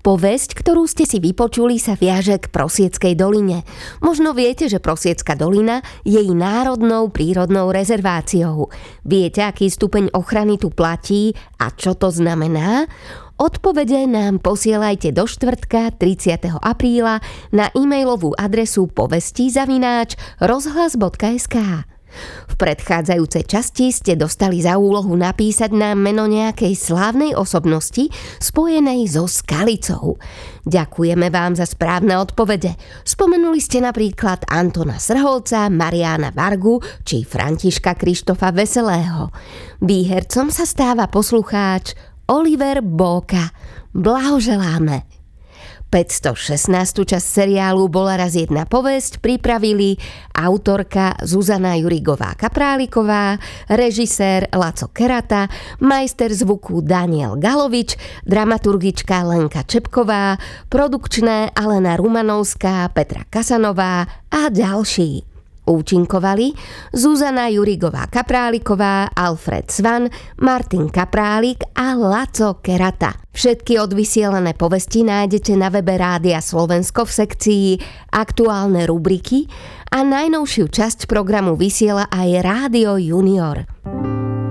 Povesť, ktorú ste si vypočuli, sa viaže k Prosieckej doline. Možno viete, že Prosiecka dolina je jej národnou prírodnou rezerváciou. Viete, aký stupeň ochrany tu platí a čo to znamená? Odpovede nám posielajte do štvrtka 30. apríla na e-mailovú adresu povesti@rozhlas.sk. V predchádzajúcej časti ste dostali za úlohu napísať nám meno nejakej slávnej osobnosti spojenej so Skalicou. Ďakujeme vám za správne odpovede. Spomenuli ste napríklad Antona Srholca, Mariána Vargu či Františka Krištofa Veselého. Výhercom sa stáva poslucháč Oliver Bóka. Blahoželáme. 516. časť seriálu Bola raz jedna povesť pripravili autorka Zuzana Jurigová-Kapráliková, režisér Laco Kerata, majster zvuku Daniel Galovič, dramaturgička Lenka Čepková, produkčné Alena Rumanovská, Petra Kasanová a ďalší. Účinkovali Zuzana Jurigová-Kapráliková, Alfred Svan, Martin Kaprálik a Laco Kerata. Všetky odvysielané povesti nájdete na webe Rádia Slovensko v sekcii Aktuálne rubriky a najnovšiu časť programu vysiela aj Rádio Junior.